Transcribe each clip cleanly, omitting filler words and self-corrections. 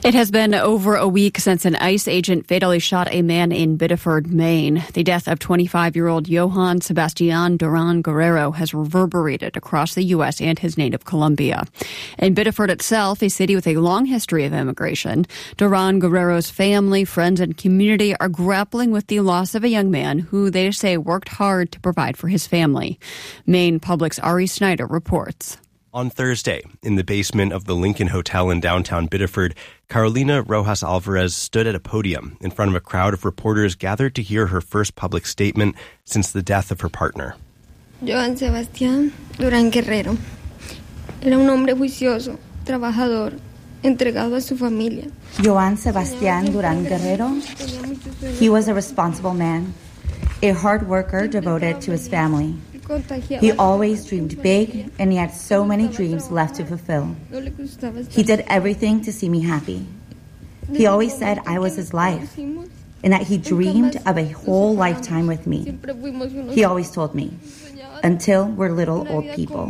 It has been over a week since an ICE agent fatally shot a man in Biddeford, Maine. The death of 25-year-old Johan Sebastian Duran Guerrero has reverberated across the U.S. and his native Colombia. In Biddeford itself, a city with a long history of immigration, Duran Guerrero's family, friends, and community are grappling with the loss of a young man who they say worked hard to provide for his family. Maine Public's Ari Snyder reports. On Thursday, in the basement of the Lincoln Hotel in downtown Biddeford, Carolina Rojas Alvarez stood at a podium in front of a crowd of reporters gathered to hear her first public statement since the death of her partner. Johan Sebastián Durán Guerrero era un hombre juicioso, trabajador, entregado a su familia. Johan Sebastián Durán Guerrero, he was a responsible man, a hard worker devoted to his family. He always dreamed big, and he had so many dreams left to fulfill. He did everything to see me happy. He always said I was his life, and that he dreamed of a whole lifetime with me. He always told me, until we're little old people.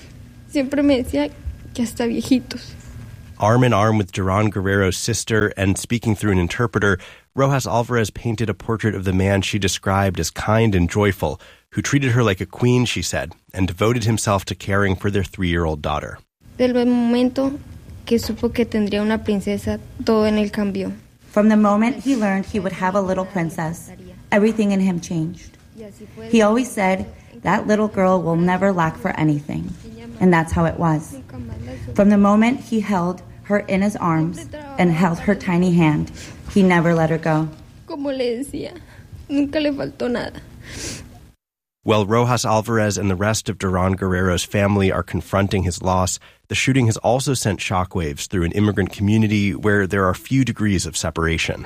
Arm in arm with Duran Guerrero's sister and speaking through an interpreter, Rojas Alvarez painted a portrait of the man she described as kind and joyful, who treated her like a queen, she said, and devoted himself to caring for their 3-year-old daughter. From the moment he learned he would have a little princess, everything in him changed. He always said, that little girl will never lack for anything. And that's how it was. From the moment he held her in his arms and held her tiny hand, he never let her go. While Rojas Alvarez and the rest of Duran Guerrero's family are confronting his loss, the shooting has also sent shockwaves through an immigrant community where there are few degrees of separation.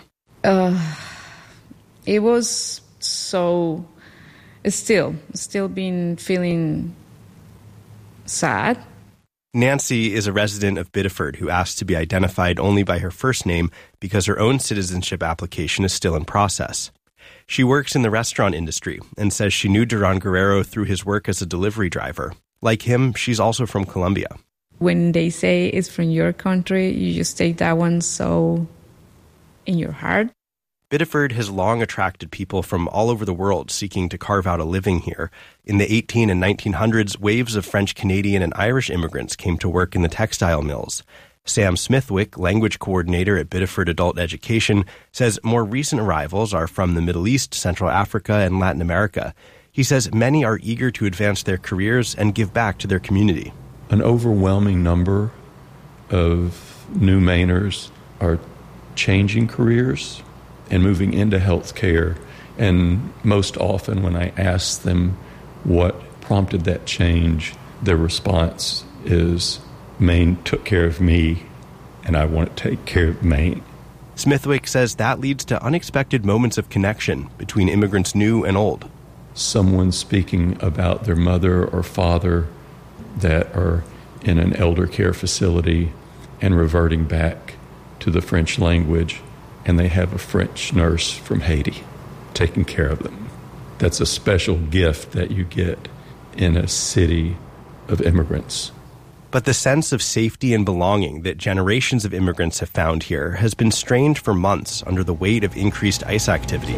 It was so... Still been feeling sad. Nancy is a resident of Biddeford who asked to be identified only by her first name because her own citizenship application is still in process. She works in the restaurant industry and says she knew Duran Guerrero through his work as a delivery driver. Like him, she's also from Colombia. When they say it's from your country, you just take that one so in your heart. Biddeford has long attracted people from all over the world seeking to carve out a living here. In the 1800s and 1900s, waves of French, Canadian, and Irish immigrants came to work in the textile mills. Sam Smithwick, language coordinator at Biddeford Adult Education, says more recent arrivals are from the Middle East, Central Africa, and Latin America. He says many are eager to advance their careers and give back to their community. An overwhelming number of new Mainers are changing careers and moving into healthcare. And most often when I ask them what prompted that change, their response is, Maine took care of me, and I want to take care of Maine. Smithwick says that leads to unexpected moments of connection between immigrants new and old. Someone speaking about their mother or father that are in an elder care facility and reverting back to the French language, and they have a French nurse from Haiti taking care of them. That's a special gift that you get in a city of immigrants. But the sense of safety and belonging that generations of immigrants have found here has been strained for months under the weight of increased ICE activity.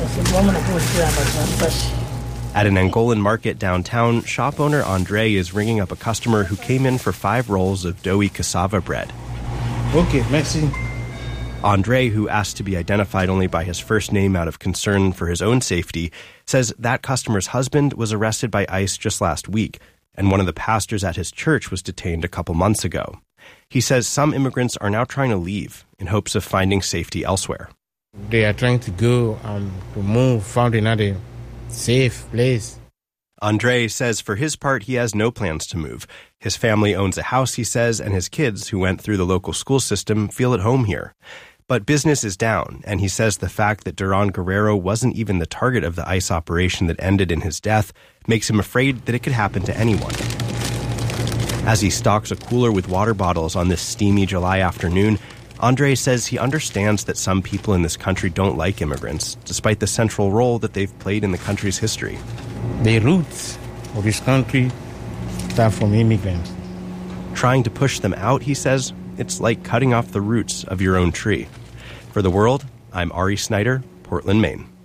At an Angolan market downtown, shop owner Andre is ringing up a customer who came in for 5 rolls of doughy cassava bread. Okay, merci. Andre, who asked to be identified only by his first name out of concern for his own safety, says that customer's husband was arrested by ICE just last week, and one of the pastors at his church was detained a couple months ago. He says some immigrants are now trying to leave in hopes of finding safety elsewhere. They are trying to go to move, found another safe place. Andre says for his part, he has no plans to move. His family owns a house, he says, and his kids, who went through the local school system, feel at home here. But business is down, and he says the fact that Duran Guerrero wasn't even the target of the ICE operation that ended in his death makes him afraid that it could happen to anyone. As he stocks a cooler with water bottles on this steamy July afternoon, Andre says he understands that some people in this country don't like immigrants, despite the central role that they've played in the country's history. The roots of this country start from immigrants. Trying to push them out, he says, it's like cutting off the roots of your own tree. For The World, I'm Ari Snyder, Portland, Maine.